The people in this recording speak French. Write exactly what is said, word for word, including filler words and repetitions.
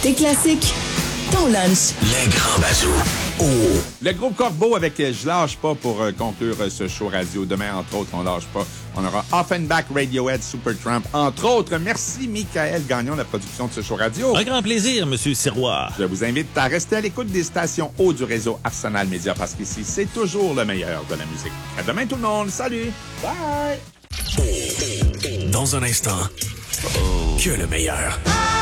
Tes classiques, ton lunch. Les grands bazous. Oh. Le groupe Corbeau avec euh, Je lâche pas pour euh, conclure euh, ce show radio. Demain, entre autres, on lâche pas. On aura Offenbach, Radiohead, Supertramp, entre autres. Merci, Michael Gagnon, de la production de ce show radio. Un grand plaisir, Monsieur Sirois. Je vous invite à rester à l'écoute des stations haut du réseau Arsenal Média parce qu'ici, c'est toujours le meilleur de la musique. À demain, tout le monde. Salut. Bye. Dans un instant, que le meilleur.